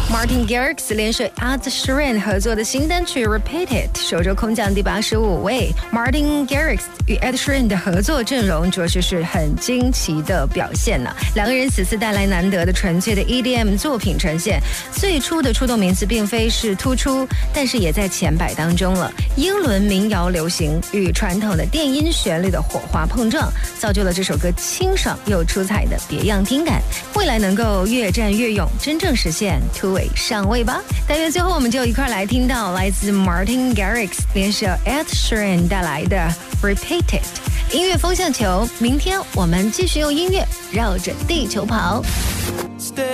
Martin Garrix 联手 Ed Sheeran 合作的新单曲 Repeat It 首周空降第85位。Martin Garrix 与 Ed Sheeran 的合作阵容着实是很惊奇的表现呢。两个人此次带来难得的纯粹的 EDM 作品呈现。最初的出动名词并非是突出，但是也在前百当中了。英伦民谣流行与传统的电音旋律的火花碰撞，造就了这首歌清爽又出彩的别样听感。未来能够越战越勇，真正实现突围上位吧。但愿最后我们就一块来听到来自 Martin Garrix 联手 Ed Sheeran 带来的 Repeat It 音乐风向球。明天我们继续用音乐绕着地球跑。